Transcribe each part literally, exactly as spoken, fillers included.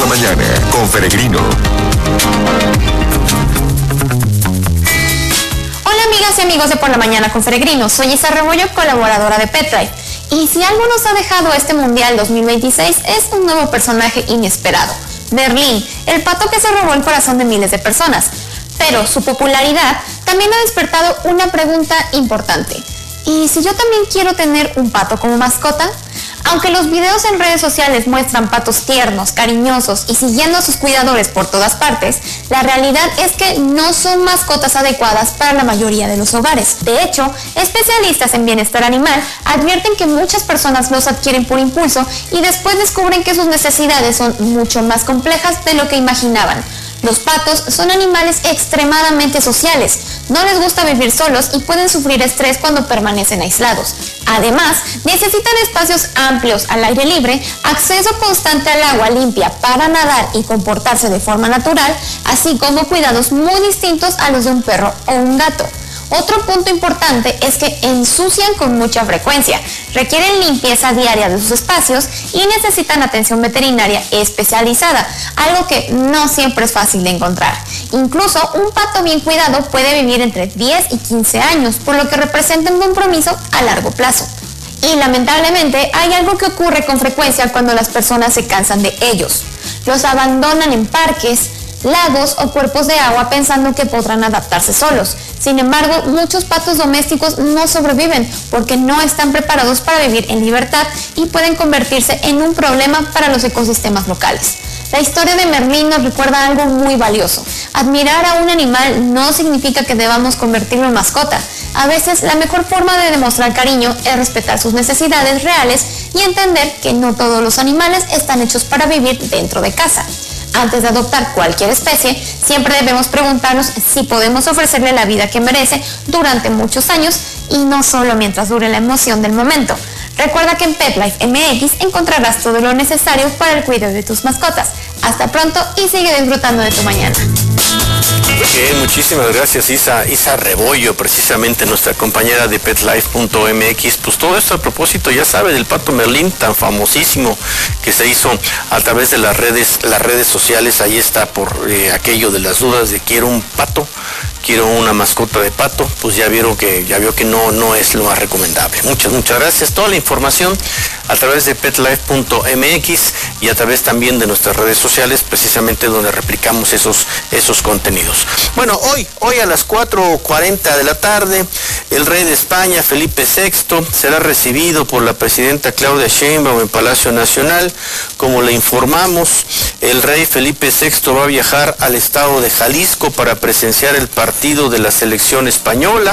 mañana con Peregrino. Hola amigas y amigos de Por la Mañana con Peregrino, soy Isa Rebollo, colaboradora de PetLife. Y si algo nos ha dejado este Mundial dos mil veintiséis es un nuevo personaje inesperado, Merlín, el pato que se robó el corazón de miles de personas. Pero su popularidad también ha despertado una pregunta importante. ¿Y si yo también quiero tener un pato como mascota? Aunque los videos en redes sociales muestran patos tiernos, cariñosos y siguiendo a sus cuidadores por todas partes, la realidad es que no son mascotas adecuadas para la mayoría de los hogares. De hecho, especialistas en bienestar animal advierten que muchas personas los adquieren por impulso y después descubren que sus necesidades son mucho más complejas de lo que imaginaban. Los patos son animales extremadamente sociales, no les gusta vivir solos y pueden sufrir estrés cuando permanecen aislados. Además, necesitan espacios amplios al aire libre, acceso constante al agua limpia para nadar y comportarse de forma natural, así como cuidados muy distintos a los de un perro o un gato. Otro punto importante es que ensucian con mucha frecuencia, requieren limpieza diaria de sus espacios y necesitan atención veterinaria especializada, algo que no siempre es fácil de encontrar. Incluso un pato bien cuidado puede vivir entre diez y quince años, por lo que representa un compromiso a largo plazo. Y lamentablemente hay algo que ocurre con frecuencia cuando las personas se cansan de ellos. Los abandonan en parques, lagos o cuerpos de agua pensando que podrán adaptarse solos. Sin embargo, muchos patos domésticos no sobreviven porque no están preparados para vivir en libertad y pueden convertirse en un problema para los ecosistemas locales. La historia de Merlín nos recuerda algo muy valioso. Admirar a un animal no significa que debamos convertirlo en mascota. A veces la mejor forma de demostrar cariño es respetar sus necesidades reales y entender que no todos los animales están hechos para vivir dentro de casa. Antes de adoptar cualquier especie, siempre debemos preguntarnos si podemos ofrecerle la vida que merece durante muchos años y no solo mientras dure la emoción del momento. Recuerda que en PetLife M X encontrarás todo lo necesario para el cuidado de tus mascotas. Hasta pronto y sigue disfrutando de tu mañana. Bien, muchísimas gracias Isa, Isa Rebollo, precisamente nuestra compañera de petlife punto m x. Pues todo esto a propósito, ya sabe, del pato Merlín tan famosísimo que se hizo a través de las redes, las redes sociales. Ahí está por eh, aquello de las dudas de quiero un pato, quiero una mascota de pato, pues ya vieron que, ya vio que no, no es lo más recomendable. Muchas, muchas gracias. Toda la información a través de petlife punto m x y a través también de nuestras redes sociales, precisamente donde replicamos esos, esos contenidos. Bueno, hoy, hoy a las cuatro cuarenta de la tarde, el rey de España, Felipe sexto, será recibido por la presidenta Claudia Sheinbaum en Palacio Nacional. Como le informamos, el rey Felipe sexto va a viajar al estado de Jalisco para presenciar el partido de la selección española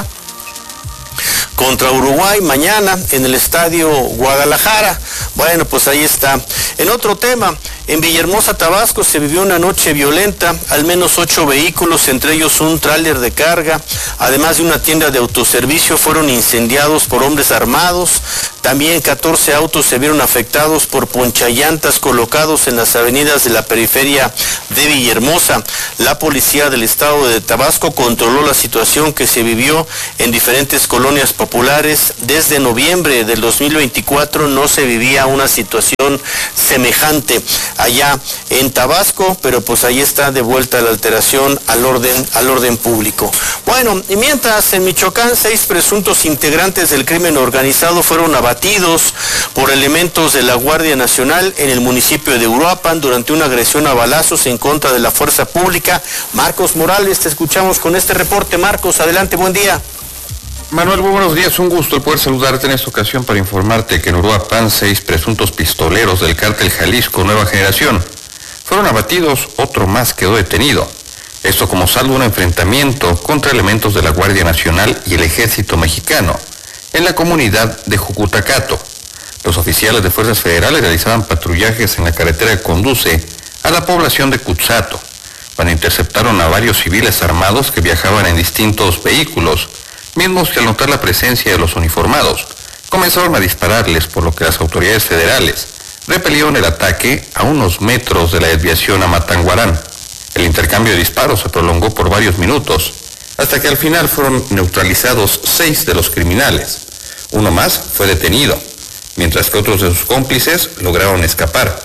contra Uruguay mañana en el Estadio Guadalajara. Bueno, pues ahí está. En otro tema, en Villahermosa, Tabasco, se vivió una noche violenta. Al menos ocho vehículos, entre ellos un tráiler de carga, además de una tienda de autoservicio, fueron incendiados por hombres armados. También catorce autos se vieron afectados por ponchallantas colocados en las avenidas de la periferia de Villahermosa. La policía del estado de Tabasco controló la situación que se vivió en diferentes colonias populares. Desde noviembre del dos mil veinticuatro no se vivía una situación semejante allá en Tabasco, pero pues ahí está de vuelta la alteración al orden, al orden público. Bueno, y mientras en Michoacán seis presuntos integrantes del crimen organizado fueron abatidos por elementos de la Guardia Nacional en el municipio de Uruapan durante una agresión a balazos en contra de la fuerza pública. Marcos Morales, te escuchamos con este reporte. Marcos, adelante, buen día. Manuel, muy buenos días, un gusto el poder saludarte en esta ocasión para informarte que en Uruapan seis presuntos pistoleros del cártel Jalisco Nueva Generación fueron abatidos, otro más quedó detenido. Esto como saldo de un enfrentamiento contra elementos de la Guardia Nacional y el Ejército Mexicano en la comunidad de Jucutacato. Los oficiales de fuerzas federales realizaban patrullajes en la carretera que conduce a la población de Cutzato, cuando interceptaron a varios civiles armados que viajaban en distintos vehículos, mismos que al notar la presencia de los uniformados, comenzaron a dispararles, por lo que las autoridades federales repelieron el ataque a unos metros de la desviación a Matanguarán. El intercambio de disparos se prolongó por varios minutos, hasta que al final fueron neutralizados seis de los criminales. Uno más fue detenido, mientras que otros de sus cómplices lograron escapar.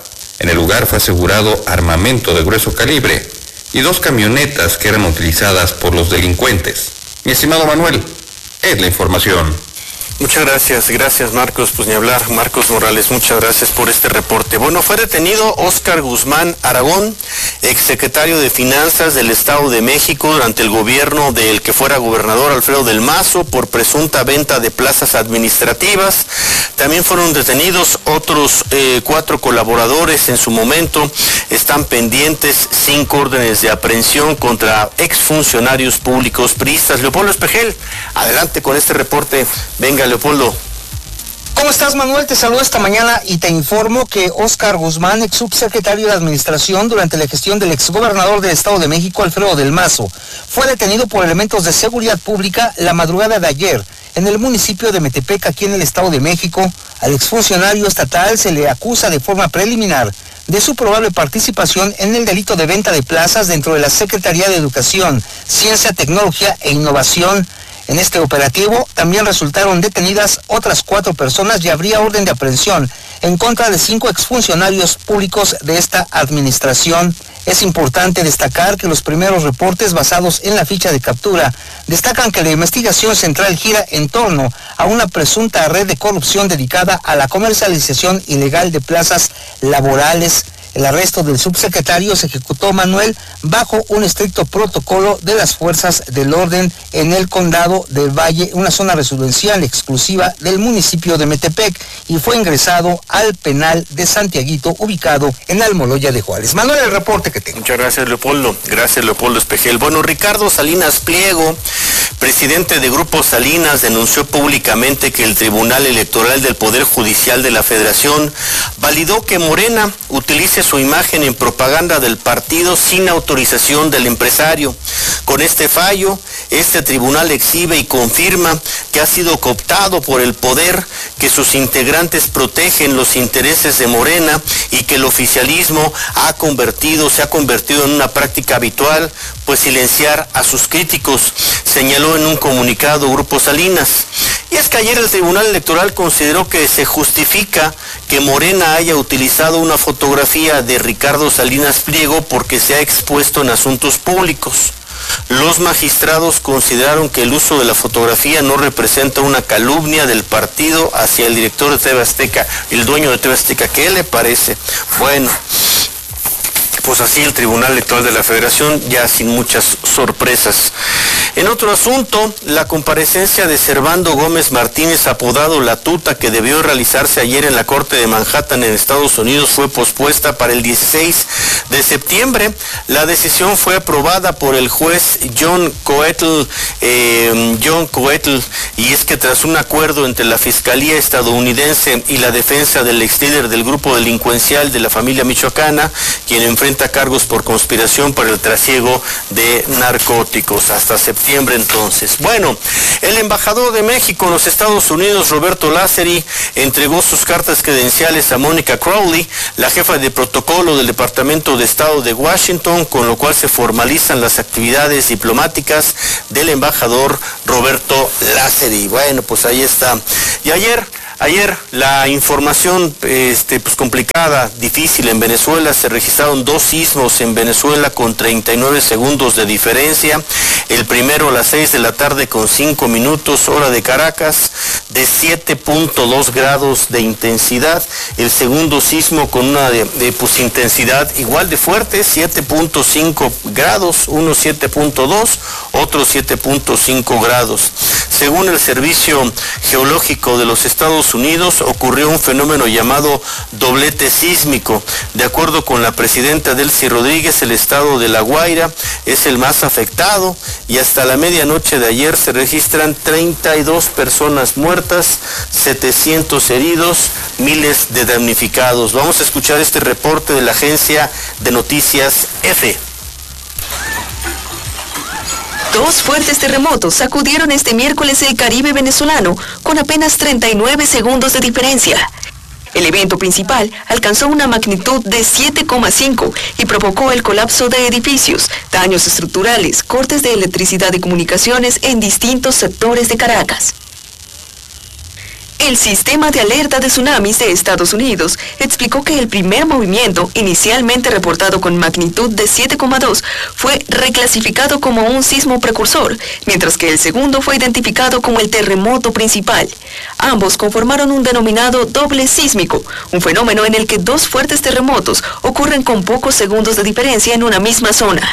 En el lugar fue asegurado armamento de grueso calibre y dos camionetas que eran utilizadas por los delincuentes. Mi estimado Manuel, es la información. Muchas gracias, gracias Marcos, pues ni hablar, Marcos Morales, muchas gracias por este reporte. Bueno, fue detenido Óscar Guzmán Aragón, exsecretario de Finanzas del Estado de México durante el gobierno del que fuera gobernador Alfredo del Mazo por presunta venta de plazas administrativas. También fueron detenidos otros eh, cuatro colaboradores en su momento. Están pendientes cinco órdenes de aprehensión contra exfuncionarios públicos priistas. Leopoldo Espejel, adelante con este reporte. Venga, Leopoldo. ¿Cómo estás, Manuel? Te saludo esta mañana y te informo que Óscar Guzmán, ex subsecretario de Administración durante la gestión del exgobernador del Estado de México, Alfredo del Mazo, fue detenido por elementos de seguridad pública la madrugada de ayer en el municipio de Metepec, aquí en el Estado de México. Al exfuncionario estatal se le acusa de forma preliminar de su probable participación en el delito de venta de plazas dentro de la Secretaría de Educación, Ciencia, Tecnología e Innovación. En este operativo también resultaron detenidas otras cuatro personas y habría orden de aprehensión en contra de cinco exfuncionarios públicos de esta administración. Es importante destacar que los primeros reportes basados en la ficha de captura destacan que la investigación central gira en torno a una presunta red de corrupción dedicada a la comercialización ilegal de plazas laborales. El arresto del subsecretario se ejecutó, Manuel, bajo un estricto protocolo de las fuerzas del orden en el condado del Valle, una zona residencial exclusiva del municipio de Metepec, y fue ingresado al penal de Santiaguito, ubicado en Almoloya de Juárez. Manuel, el reporte que tengo. Muchas gracias, Leopoldo. Gracias, Leopoldo Espejel. Bueno, Ricardo Salinas Pliego, presidente de Grupo Salinas, denunció públicamente que el Tribunal Electoral del Poder Judicial de la Federación validó que Morena utilice su imagen en propaganda del partido sin autorización del empresario. Con este fallo, este tribunal exhibe y confirma que ha sido cooptado por el poder, que sus integrantes protegen los intereses de Morena y que el oficialismo ha convertido, se ha convertido en una práctica habitual, pues silenciar a sus críticos, señaló en un comunicado Grupo Salinas. Y es que ayer el Tribunal Electoral consideró que se justifica que Morena haya utilizado una fotografía de Ricardo Salinas Pliego porque se ha expuesto en asuntos públicos. Los magistrados consideraron que el uso de la fotografía no representa una calumnia del partido hacia el director de T V Azteca, el dueño de T V Azteca. ¿Qué le parece? Bueno, pues así el Tribunal Electoral de la Federación, ya sin muchas sorpresas. En otro asunto, la comparecencia de Servando Gómez Martínez, apodado La Tuta, que debió realizarse ayer en la Corte de Manhattan en Estados Unidos, fue pospuesta para el dieciséis de septiembre. La decisión fue aprobada por el juez John Coetl, eh, John Coetl, y es que tras un acuerdo entre la Fiscalía estadounidense y la defensa del ex líder del grupo delincuencial de la familia michoacana, quien enfrenta cargos por conspiración por el trasiego de narcóticos. Hasta septiembre entonces. Bueno, el embajador de México en los Estados Unidos, Roberto Lázari, entregó sus cartas credenciales a Mónica Crowley, la jefa de protocolo del Departamento de Estado de Washington, con lo cual se formalizan las actividades diplomáticas del embajador Roberto Lázari. Bueno, pues ahí está. Y ayer... Ayer la información este, pues complicada, difícil en Venezuela. Se registraron dos sismos en Venezuela con treinta y nueve segundos de diferencia. El primero a las seis de la tarde con cinco minutos, hora de Caracas, de siete punto dos grados de intensidad. El segundo sismo con una de, de pues, intensidad igual de fuerte, siete punto cinco grados, uno siete punto dos, otro siete punto cinco grados. Según el Servicio Geológico de los Estados Unidos, ocurrió un fenómeno llamado doblete sísmico. De acuerdo con la presidenta Delcy Rodríguez, el estado de La Guaira es el más afectado y hasta la medianoche de ayer se registran treinta y dos personas muertas, setecientos heridos, miles de damnificados. Vamos a escuchar este reporte de la agencia de noticias EFE. Dos fuertes terremotos sacudieron este miércoles el Caribe venezolano con apenas treinta y nueve segundos de diferencia. El evento principal alcanzó una magnitud de siete coma cinco y provocó el colapso de edificios, daños estructurales, cortes de electricidad y comunicaciones en distintos sectores de Caracas. El sistema de alerta de tsunamis de Estados Unidos explicó que el primer movimiento, inicialmente reportado con magnitud de siete coma dos, fue reclasificado como un sismo precursor, mientras que el segundo fue identificado como el terremoto principal. Ambos conformaron un denominado doble sísmico, un fenómeno en el que dos fuertes terremotos ocurren con pocos segundos de diferencia en una misma zona.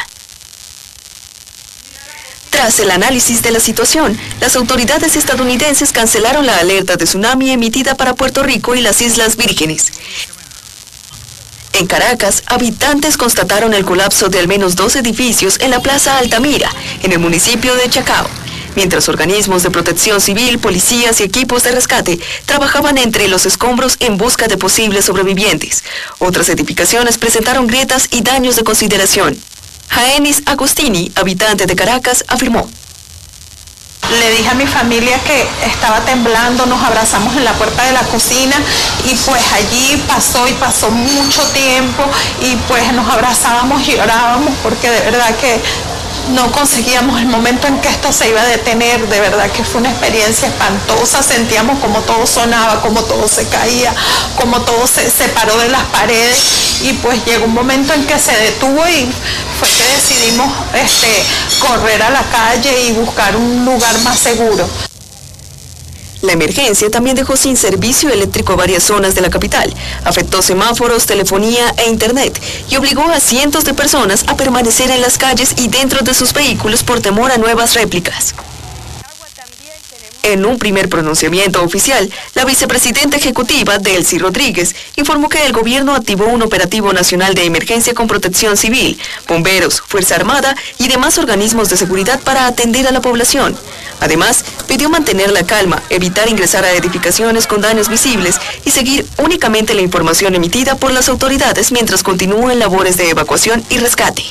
Tras el análisis de la situación, las autoridades estadounidenses cancelaron la alerta de tsunami emitida para Puerto Rico y las Islas Vírgenes. En Caracas, habitantes constataron el colapso de al menos dos edificios en la Plaza Altamira, en el municipio de Chacao, mientras organismos de protección civil, policías y equipos de rescate trabajaban entre los escombros en busca de posibles sobrevivientes. Otras edificaciones presentaron grietas y daños de consideración. Jaenis Agostini, habitante de Caracas, afirmó: le dije a mi familia que estaba temblando, nos abrazamos en la puerta de la cocina y pues allí pasó y pasó mucho tiempo y pues nos abrazábamos y llorábamos porque de verdad que no conseguíamos el momento en que esto se iba a detener. De verdad que fue una experiencia espantosa, sentíamos como todo sonaba, como todo se caía, como todo se separó de las paredes y pues llegó un momento en que se detuvo y fue que decidimos este, correr a la calle y buscar un lugar más seguro. La emergencia también dejó sin servicio eléctrico varias zonas de la capital, afectó semáforos, telefonía e internet y obligó a cientos de personas a permanecer en las calles y dentro de sus vehículos por temor a nuevas réplicas. En un primer pronunciamiento oficial, la vicepresidenta ejecutiva, Delcy Rodríguez, informó que el gobierno activó un operativo nacional de emergencia con protección civil, bomberos, Fuerza Armada y demás organismos de seguridad para atender a la población. Además, pidió mantener la calma, evitar ingresar a edificaciones con daños visibles y seguir únicamente la información emitida por las autoridades mientras continúan labores de evacuación y rescate.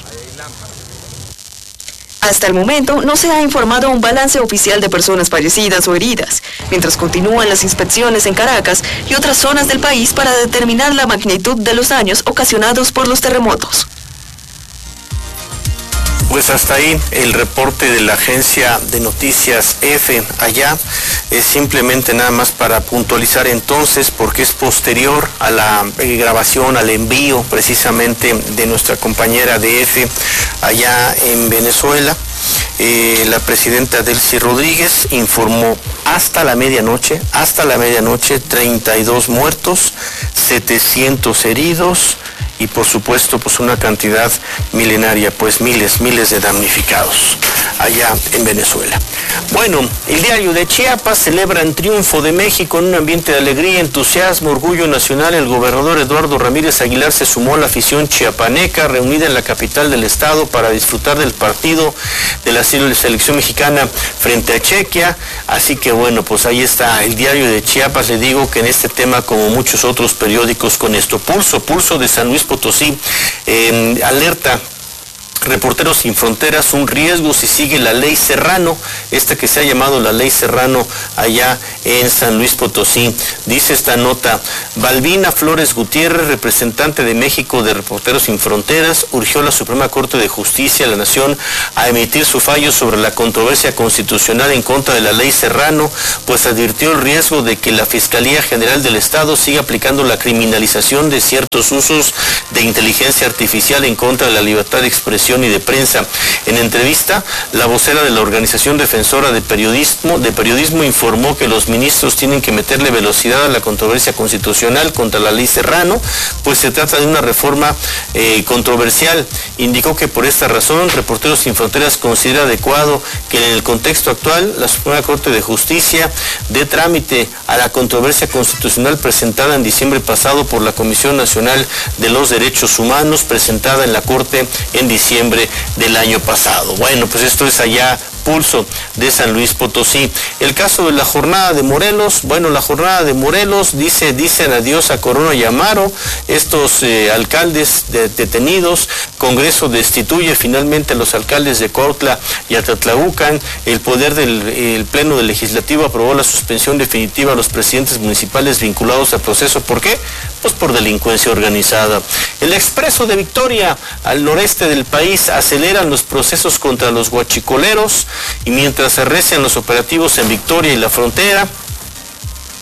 Hasta el momento no se ha informado un balance oficial de personas fallecidas o heridas, mientras continúan las inspecciones en Caracas y otras zonas del país para determinar la magnitud de los daños ocasionados por los terremotos. Pues hasta ahí el reporte de la agencia de noticias EFE allá. Es simplemente nada más para puntualizar entonces, porque es posterior a la eh, grabación, al envío precisamente de nuestra compañera de EFE allá en Venezuela. Eh, la presidenta Delcy Rodríguez informó hasta la medianoche, hasta la medianoche, treinta y dos muertos, setecientos heridos, y por supuesto pues una cantidad milenaria, pues miles, miles de damnificados allá en Venezuela. Bueno, el diario de Chiapas celebra el triunfo de México en un ambiente de alegría, entusiasmo, orgullo nacional. El gobernador Eduardo Ramírez Aguilar se sumó a la afición chiapaneca reunida en la capital del estado para disfrutar del partido de la selección mexicana frente a Chequia. Así que bueno, pues ahí está el diario de Chiapas. Le digo que en este tema, como muchos otros periódicos, con esto. Pulso, Pulso de San Luis Potosí, eh, alerta Reporteros Sin Fronteras, un riesgo si sigue la ley Serrano, esta que se ha llamado la ley Serrano allá en San Luis Potosí. Dice esta nota: Balbina Flores Gutiérrez, representante de México de Reporteros Sin Fronteras, urgió a la Suprema Corte de Justicia de la Nación a emitir su fallo sobre la controversia constitucional en contra de la ley Serrano, pues advirtió el riesgo de que la Fiscalía General del Estado siga aplicando la criminalización de ciertos usos de inteligencia artificial en contra de la libertad de expresión y de prensa. En entrevista, la vocera de la Organización Defensora de Periodismo, de Periodismo informó que los ministros tienen que meterle velocidad a la controversia constitucional contra la ley Serrano, pues se trata de una reforma eh, controversial. Indicó que por esta razón Reporteros Sin Fronteras considera adecuado que en el contexto actual la Suprema Corte de Justicia dé trámite a la controversia constitucional presentada en diciembre pasado por la Comisión Nacional de los Derechos Humanos, presentada en la Corte en diciembre del año pasado. Bueno, pues esto es allá, Pulso de San Luis Potosí. El caso de la jornada de Morelos, bueno, la jornada de Morelos dice, dicen adiós a Corona y Amaro, estos eh, alcaldes de, detenidos. Congreso destituye finalmente a los alcaldes de Cuautla y Atlatlaucan. El poder del el Pleno del Legislativo aprobó la suspensión definitiva a los presidentes municipales vinculados al proceso. ¿Por qué? Pues por delincuencia organizada. El Expreso de Victoria, al noreste del país, aceleran los procesos contra los huachicoleros, y mientras se arrecian los operativos en Victoria y la frontera,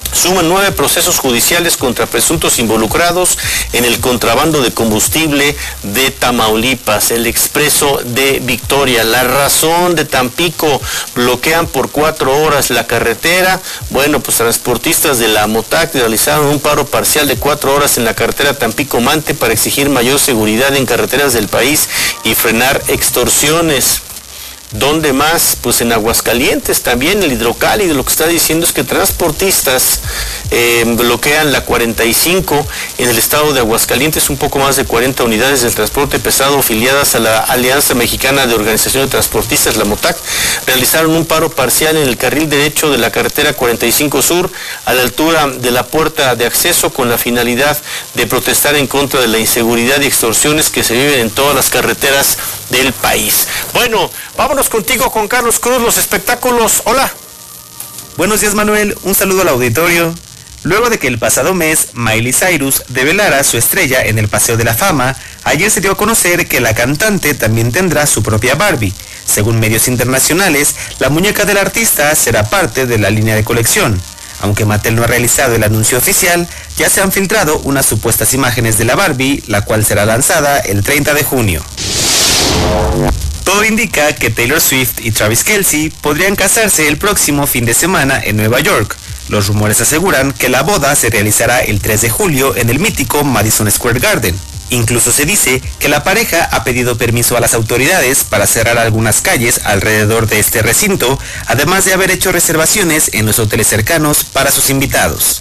suman nueve procesos judiciales contra presuntos involucrados en el contrabando de combustible de Tamaulipas. El Expreso de Victoria, La Razón de Tampico, bloquean por cuatro horas la carretera. Bueno, pues transportistas de la MOTAC realizaron un paro parcial de cuatro horas en la carretera Tampico-Mante para exigir mayor seguridad en carreteras del país y frenar extorsiones. ¿Dónde más? Pues en Aguascalientes también, el Hidrocálido. Lo que está diciendo es que transportistas eh, bloquean la cuarenta y cinco en el estado de Aguascalientes. Un poco más de cuarenta unidades del transporte pesado afiliadas a la Alianza Mexicana de Organización de Transportistas, la MOTAC, realizaron un paro parcial en el carril derecho de la carretera cuarenta y cinco Sur, a la altura de la puerta de acceso, con la finalidad de protestar en contra de la inseguridad y extorsiones que se viven en todas las carreteras del país. Bueno, vámonos contigo, Juan Carlos Cruz, los espectáculos. Hola. Buenos días, Manuel. Un saludo al auditorio. Luego de que el pasado mes Miley Cyrus develara su estrella en el Paseo de la Fama, ayer se dio a conocer que la cantante también tendrá su propia Barbie. Según medios internacionales, la muñeca del artista será parte de la línea de colección. Aunque Mattel no ha realizado el anuncio oficial, ya se han filtrado unas supuestas imágenes de la Barbie, la cual será lanzada el treinta de junio. Todo indica que Taylor Swift y Travis Kelce podrían casarse el próximo fin de semana en Nueva York. Los rumores aseguran que la boda se realizará el tres de julio en el mítico Madison Square Garden. Incluso se dice que la pareja ha pedido permiso a las autoridades para cerrar algunas calles alrededor de este recinto, además de haber hecho reservaciones en los hoteles cercanos para sus invitados.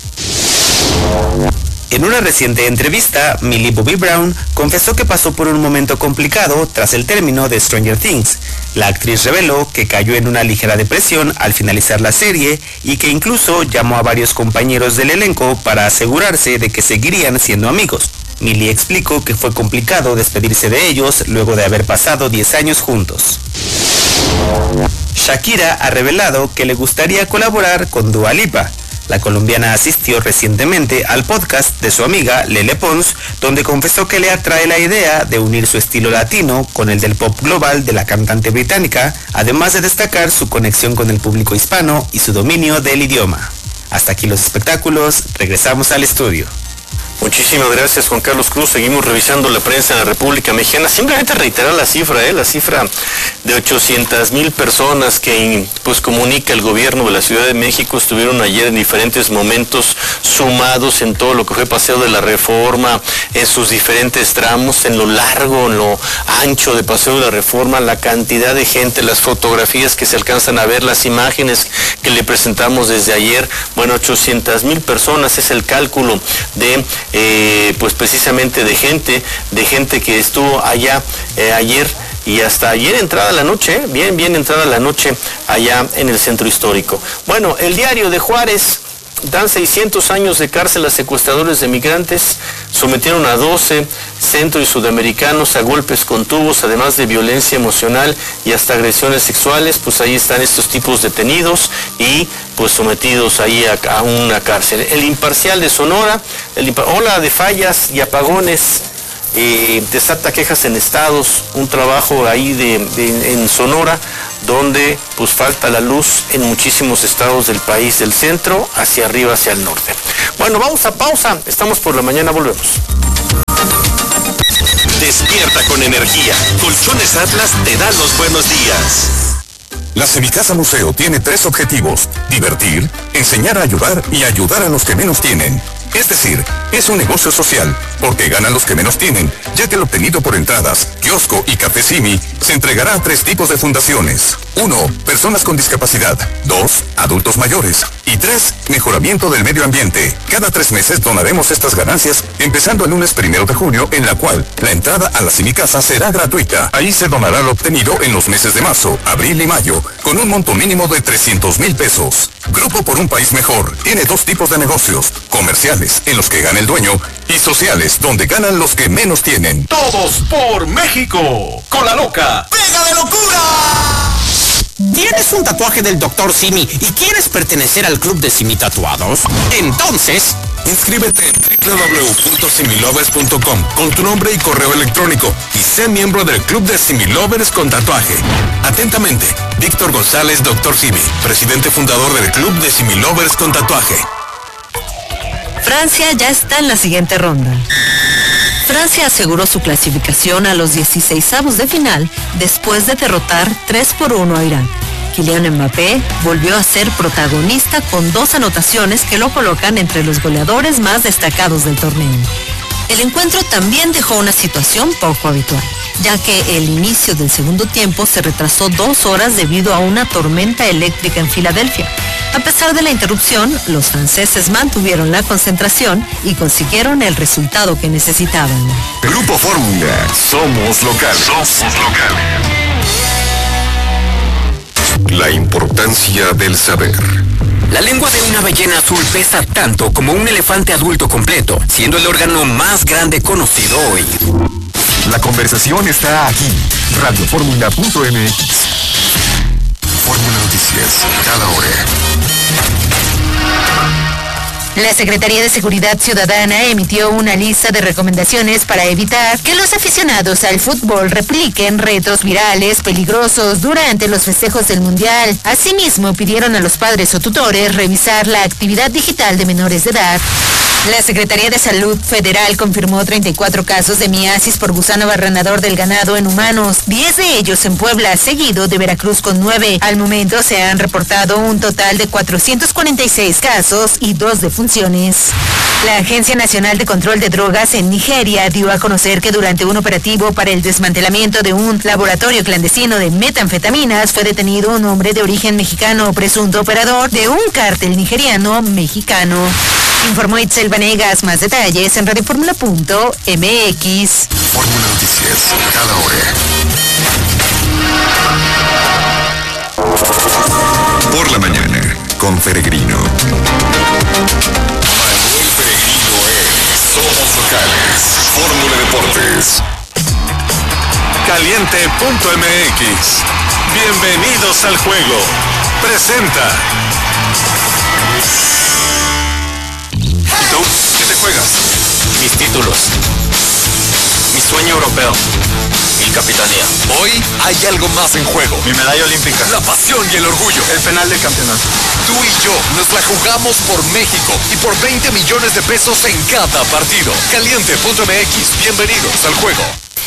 En una reciente entrevista, Millie Bobby Brown confesó que pasó por un momento complicado tras el término de Stranger Things. La actriz reveló que cayó en una ligera depresión al finalizar la serie y que incluso llamó a varios compañeros del elenco para asegurarse de que seguirían siendo amigos. Millie explicó que fue complicado despedirse de ellos luego de haber pasado diez años juntos. Shakira ha revelado que le gustaría colaborar con Dua Lipa. La colombiana asistió recientemente al podcast de su amiga Lele Pons, donde confesó que le atrae la idea de unir su estilo latino con el del pop global de la cantante británica, además de destacar su conexión con el público hispano y su dominio del idioma. Hasta aquí los espectáculos, regresamos al estudio. Muchísimas gracias, Juan Carlos Cruz. Seguimos revisando la prensa en la República Mexicana. Simplemente reiterar la cifra, ¿eh? la cifra de ochocientas mil personas que pues comunica el gobierno de la Ciudad de México estuvieron ayer en diferentes momentos sumados en todo lo que fue Paseo de la Reforma, en sus diferentes tramos, en lo largo, en lo ancho de Paseo de la Reforma, la cantidad de gente, las fotografías que se alcanzan a ver, las imágenes que le presentamos desde ayer. Bueno, ochocientas mil personas es el cálculo de Eh, pues precisamente de gente, de gente que estuvo allá eh, ayer y hasta ayer entrada la noche, eh, bien, bien entrada la noche allá en el centro histórico. Bueno, el Diario de Juárez: dan seiscientos años de cárcel a secuestradores de migrantes, sometieron a doce centro y sudamericanos a golpes con tubos, además de violencia emocional y hasta agresiones sexuales. Pues ahí están estos tipos detenidos y pues sometidos ahí a, a una cárcel. El Imparcial de Sonora: el impar ola de fallas y apagones eh, desata quejas en estados, un trabajo ahí de, de, en Sonora, donde pues falta la luz en muchísimos estados del país, del centro hacia arriba, hacia el norte. Bueno, vamos a pausa, estamos por la mañana, volvemos. Despierta con energía. Colchones Atlas te dan los buenos días. La Semicasa Museo tiene tres objetivos: divertir, enseñar a ayudar y ayudar a los que menos tienen. Es decir, es un negocio social, porque ganan los que menos tienen, ya que el obtenido por entradas, kiosco y Café Simi se entregará a tres tipos de fundaciones. Uno, personas con discapacidad. Dos, adultos mayores. Y tres, mejoramiento del medio ambiente. Cada tres meses donaremos estas ganancias, empezando el lunes primero de junio, en la cual la entrada a la Semicasa será gratuita. Ahí se donará lo obtenido en los meses de marzo, abril y mayo, con un monto mínimo de trescientos mil pesos. Grupo por un País Mejor tiene dos tipos de negocios: comerciales, en los que gana el dueño, y sociales, donde ganan los que menos tienen. Todos por México. Con la loca. ¡Pega de locura! ¿Tienes un tatuaje del doctor Simi y quieres pertenecer al club de Simi Tatuados? Entonces, inscríbete en doble u doble u doble u punto similovers punto com con tu nombre y correo electrónico y sé miembro del club de Similovers con tatuaje. Atentamente, Víctor González, doctor Simi, presidente fundador del club de Similovers con tatuaje. Francia ya está en la siguiente ronda. Francia aseguró su clasificación a los dieciseisavos de final después de derrotar tres por uno a Irán. Kylian Mbappé volvió a ser protagonista con dos anotaciones que lo colocan entre los goleadores más destacados del torneo. El encuentro también dejó una situación poco habitual, ya que el inicio del segundo tiempo se retrasó dos horas debido a una tormenta eléctrica en Filadelfia. A pesar de la interrupción, los franceses mantuvieron la concentración y consiguieron el resultado que necesitaban. Grupo Fórmula, somos locales. Somos locales. La importancia del saber. La lengua de una ballena azul pesa tanto como un elefante adulto completo, siendo el órgano más grande conocido hoy. La conversación está aquí. radio fórmula punto m x. Fórmula Noticias, cada hora. La Secretaría de Seguridad Ciudadana emitió una lista de recomendaciones para evitar que los aficionados al fútbol repliquen retos virales peligrosos durante los festejos del Mundial. Asimismo, pidieron a los padres o tutores revisar la actividad digital de menores de edad. La Secretaría de Salud Federal confirmó treinta y cuatro casos de miasis por gusano barrenador del ganado en humanos, diez de ellos en Puebla, seguido de Veracruz con nueve. Al momento se han reportado un total de cuatrocientos cuarenta y seis casos y dos defunciones. La Agencia Nacional de Control de Drogas en Nigeria dio a conocer que durante un operativo para el desmantelamiento de un laboratorio clandestino de metanfetaminas fue detenido un hombre de origen mexicano, presunto operador de un cártel nigeriano mexicano. Informó Itzel Vanegas. Más detalles en radio fórmula punto m x. Fórmula Noticias, cada hora. Por la mañana, con Peregrino. Manuel Peregrino es Somos Locales. Fórmula Deportes. Caliente punto m x. Bienvenidos al juego. Presenta. ¿Y tú? ¿Qué te juegas? Mis títulos. Mi sueño europeo. Mi capitanía. Hoy hay algo más en juego. Mi medalla olímpica. La pasión y el orgullo. El penal del campeonato. Tú y yo nos la jugamos por México y por veinte millones de pesos en cada partido. Caliente punto m x. Bienvenidos al juego.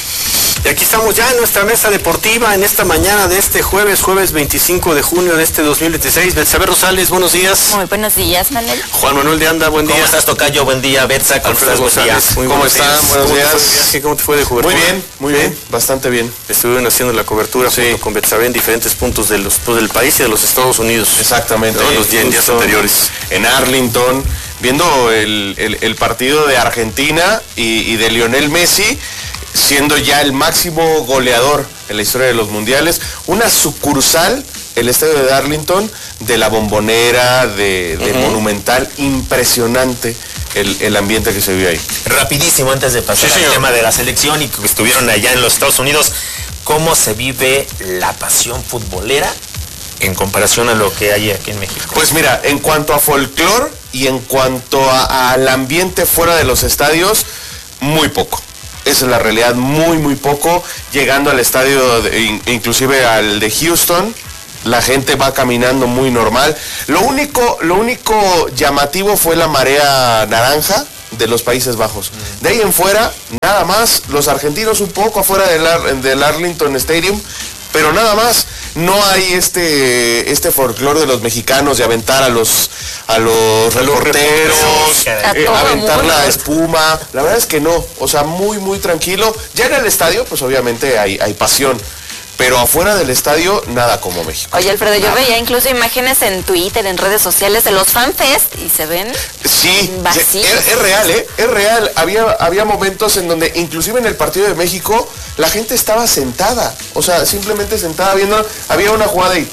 Y aquí estamos ya en nuestra mesa deportiva en esta mañana de este jueves, jueves veinticinco de junio de este dos mil veintiséis. Betsabe Rosales, buenos días. Muy buenos días, Manuel. Juan Manuel de Anda, buen día. ¿Cómo estás, tocayo? Buen día, Betsa. ¿Cómo estás? Buen día. ¿Cómo están? Buenos días. ¿Cómo te fue de cobertura? Muy bien, muy bien, bastante bien. Estuvieron haciendo la cobertura sí. junto con Betsabe en diferentes puntos de los, pues, del país y de los Estados Unidos. Exactamente. ¿No? Los días, días anteriores. En Arlington, viendo el, el, el partido de Argentina y, y de Lionel Messi, siendo ya el máximo goleador en la historia de los mundiales, una sucursal, el estadio de Arlington, de la Bombonera, de, de uh-huh. Monumental, impresionante el, el ambiente que se vio ahí. Rapidísimo, antes de pasar sí, al tema de la selección y que estuvieron allá en los Estados Unidos, ¿cómo se vive la pasión futbolera en comparación a lo que hay aquí en México? Pues mira, en cuanto a folclore y en cuanto a, al ambiente fuera de los estadios, muy poco. Esa es la realidad, muy muy poco. Llegando al estadio, de, inclusive al de Houston, la gente va caminando muy normal. Lo único, lo único llamativo fue la marea naranja de los Países Bajos. De ahí en fuera, nada más, los argentinos un poco afuera del, Ar, del Arlington Stadium, pero nada más. No hay este este folclore de los mexicanos de aventar a los a los reporteros, eh, aventar la espuma. La verdad es que no, o sea, muy muy tranquilo. Ya en el estadio, pues obviamente hay, hay pasión. Pero afuera del estadio, nada como México. Oye, Alfredo, yo nada. veía incluso imágenes en Twitter, en redes sociales de los FanFest y se ven sí, vacíos. Es, es real, ¿eh? Es real. Había, había momentos en donde, inclusive en el partido de México, la gente estaba sentada. O sea, simplemente sentada viendo. Había una jugada y...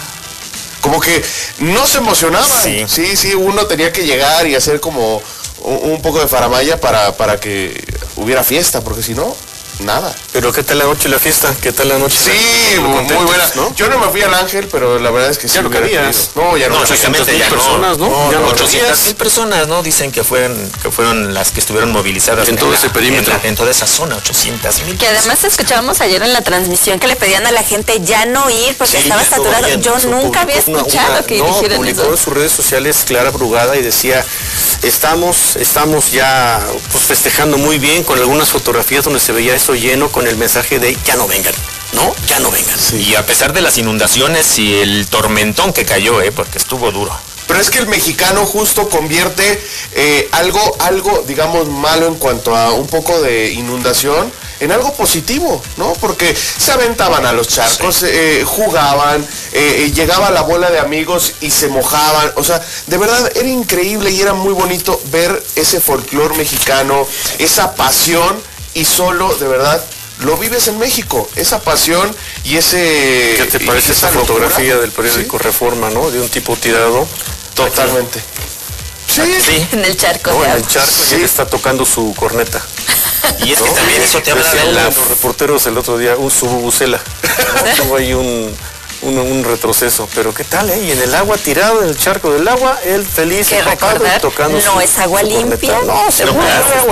como que no se emocionaban. Sí, sí, sí, uno tenía que llegar y hacer como un, un poco de faramaya para, para que hubiera fiesta, porque si no... nada. Pero ¿qué tal la noche y la fiesta? ¿Qué tal la noche? Sí, muy, muy buena. ¿No? Yo no me fui al Ángel, pero la verdad es que sí. Ya lo querías. No, ya no. no ochocientas mil personas, ¿no? no, no ochocientas mil personas, ¿no? Dicen que fueron, que fueron las que estuvieron movilizadas. En todo ese perímetro. En, la, en toda esa zona, ochocientas mil. Que además escuchábamos ayer en la transmisión que le pedían a la gente ya no ir porque sí, estaba saturado. Yo nunca había escuchado una, una, que no, dijeran publicó eso. en sus redes sociales Clara Brugada y decía, Estamos, estamos ya pues, festejando muy bien con algunas fotografías donde se veía eso lleno con el mensaje de ya no vengan, ¿no? Ya no vengan. Sí. Y a pesar de las inundaciones y el tormentón que cayó, ¿eh? Porque estuvo duro. Pero es que el mexicano justo convierte eh, algo, algo, digamos, malo en cuanto a un poco de inundación en algo positivo, ¿no? Porque se aventaban a los charcos, sí. eh, jugaban, eh, llegaba la bola de amigos y se mojaban. O sea, de verdad era increíble y era muy bonito ver ese folclor mexicano, esa pasión, y solo, de verdad, lo vives en México, esa pasión y ese... ¿Qué te parece esa fotografía locura? Del periódico, ¿sí? Reforma, ¿no? De un tipo tirado. Totalmente. Sí. sí. En el charco. No, en el charco, sí. Y él está tocando su corneta. Y es ¿no? que también eso te habla de la... los reporteros el otro día, un sububucela. ¿no? Tuvo ahí un, un, un retroceso. Pero ¿qué tal, eh? Y en el agua, tirado en el charco del agua, él feliz, empapado y tocando no su, es agua limpia. Corneta. No, se no, puede agua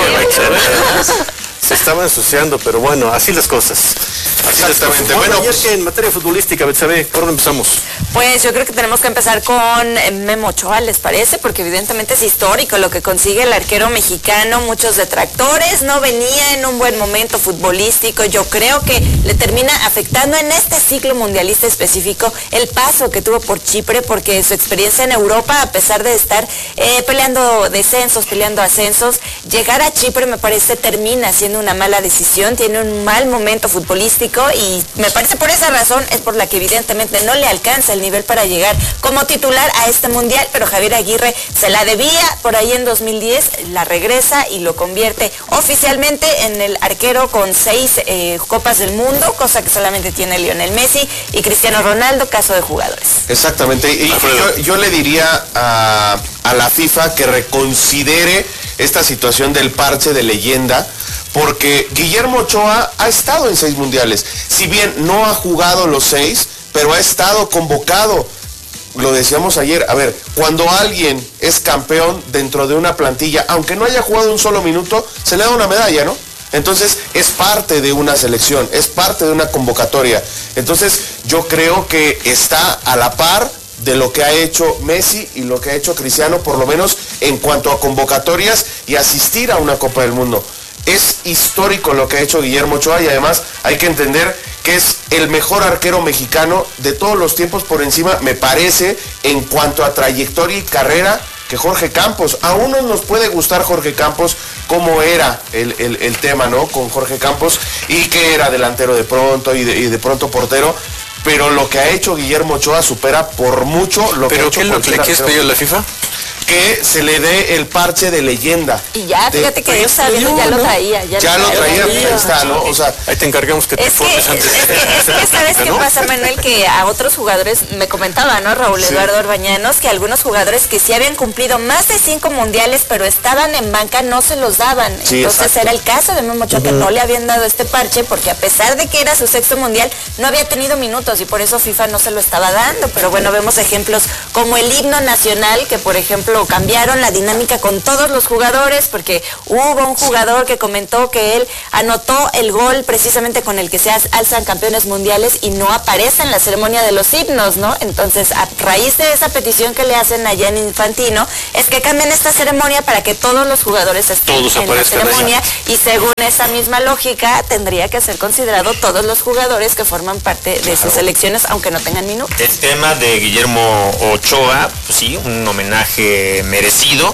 limpia. Se estaba ensuciando, pero bueno, así las cosas. Así Exactamente. Las bueno, bueno, ayer que en materia futbolística, Betsabe, ¿por dónde empezamos? Pues yo creo que tenemos que empezar con Memo Ochoa, ¿les parece? Porque evidentemente es histórico lo que consigue el arquero mexicano. Muchos detractores, no venía en un buen momento futbolístico. Yo creo que le termina afectando en este ciclo mundialista específico el paso que tuvo por Chipre, porque su experiencia en Europa, a pesar de estar eh, peleando descensos, peleando ascensos, llegar a Chipre me parece termina siendo una mala decisión, tiene un mal momento futbolístico y me parece por esa razón es por la que evidentemente no le alcanza el nivel para llegar como titular a este mundial, pero Javier Aguirre se la debía por ahí en dos mil diez, la regresa y lo convierte oficialmente en el arquero con seis eh, copas del mundo, cosa que solamente tiene Lionel Messi y Cristiano Ronaldo, caso de jugadores. Exactamente, y yo, yo le diría a, a la FIFA que reconsidere esta situación del parche de leyenda, porque Guillermo Ochoa ha estado en seis mundiales. Si bien no ha jugado los seis, pero ha estado convocado. Lo decíamos ayer, a ver, cuando alguien es campeón dentro de una plantilla, aunque no haya jugado un solo minuto, se le da una medalla, ¿no? Entonces es parte de una selección, es parte de una convocatoria. Entonces yo creo que está a la par de lo que ha hecho Messi y lo que ha hecho Cristiano, por lo menos en cuanto a convocatorias y asistir a una Copa del Mundo. Es histórico lo que ha hecho Guillermo Ochoa y además hay que entender que es el mejor arquero mexicano de todos los tiempos, por encima, me parece, en cuanto a trayectoria y carrera, que Jorge Campos. A unos nos puede gustar Jorge Campos, cómo era el, el, el tema, ¿no? Con Jorge Campos, y que era delantero de pronto y de, y de pronto portero, pero lo que ha hecho Guillermo Ochoa supera por mucho lo que ha hecho. ¿Pero qué es lo que le quieres pedir a la FIFA? Que se le dé el parche de leyenda. Y ya, fíjate que yo sabiendo ya lo traía. Ya, ya lo traía, ahí está, ¿no? O sea, ahí te encargamos que te formes antes. Es que, es que ¿sabes qué pasa, Manuel? Que a otros jugadores, me comentaba, ¿no? Raúl sí. Eduardo Orbañanos, que algunos jugadores que sí habían cumplido más de cinco mundiales, pero estaban en banca, no se los daban. Sí, entonces exacto. Era el caso de Memo Ochoa, uh-huh. que no le habían dado este parche, porque a pesar de que era su sexto mundial, no había tenido minutos y por eso FIFA no se lo estaba dando. Pero bueno, vemos ejemplos como el himno nacional, que por ejemplo cambiaron la dinámica con todos los jugadores, porque hubo un jugador que comentó que él anotó el gol precisamente con el que se alzan campeones mundiales y no aparece en la ceremonia de los himnos, ¿no? Entonces, a raíz de esa petición que le hacen allá en Infantino, es que cambien esta ceremonia para que todos los jugadores estén todos en la ceremonia ahí. Y según esa misma lógica, tendría que ser considerado todos los jugadores que forman parte de claro. sus selecciones, aunque no tengan minutos. El tema de Guillermo Ochoa, pues sí, un homenaje merecido.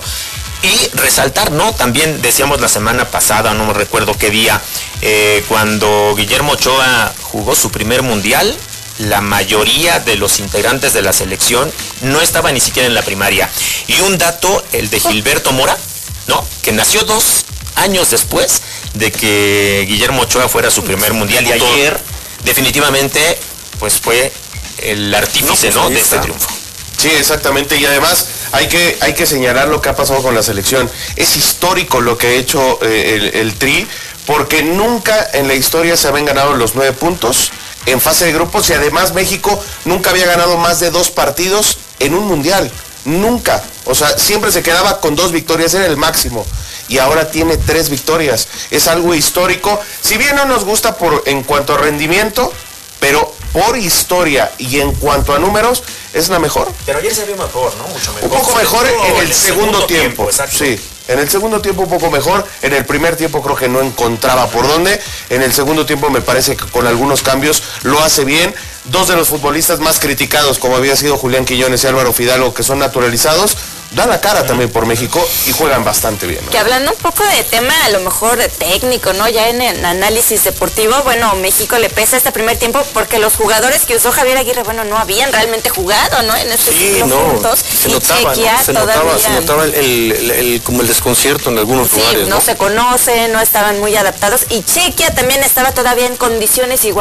Y resaltar, ¿no? También decíamos la semana pasada, no me recuerdo qué día, eh, cuando Guillermo Ochoa jugó su primer mundial, la mayoría de los integrantes de la selección no estaba ni siquiera en la primaria. Y un dato, el de Gilberto Mora, ¿no? Que nació dos años después de que Guillermo Ochoa fuera su primer mundial. Y ayer, definitivamente, pues fue el artífice, ¿no? De este triunfo. Sí, exactamente, y además hay que, hay que señalar lo que ha pasado con la selección. Es histórico lo que ha hecho eh, el, el Tri, porque nunca en la historia se habían ganado los nueve puntos en fase de grupos y además México nunca había ganado más de dos partidos en un mundial. Nunca. O sea, siempre se quedaba con dos victorias, era el máximo. Y ahora tiene tres victorias. Es algo histórico. Si bien no nos gusta por, en cuanto a rendimiento, pero por historia y en cuanto a números, es la mejor. Pero ayer se vio mejor, ¿no? Mucho mejor. Un poco mejor en el, el segundo, segundo tiempo, tiempo sí. En el segundo tiempo un poco mejor, en el primer tiempo creo que no encontraba por dónde, en el segundo tiempo me parece que con algunos cambios lo hace bien. Dos de los futbolistas más criticados, como había sido Julián Quiñones y Álvaro Fidalgo, que son naturalizados, dan la cara también por México y juegan bastante bien, ¿no? Que hablando un poco de tema, a lo mejor de técnico, ¿no? Ya en el análisis deportivo, bueno, México le pesa este primer tiempo porque los jugadores que usó Javier Aguirre, bueno, no habían realmente jugado, ¿no? En este sí, ciclo no, juntos. se y notaba, Chequia ¿no? se, todavía... notaba se notaba el, el, el, el, como el desconcierto en algunos sí, lugares, no, ¿no? se conocen, no estaban muy adaptados y Chequia también estaba todavía en condiciones igual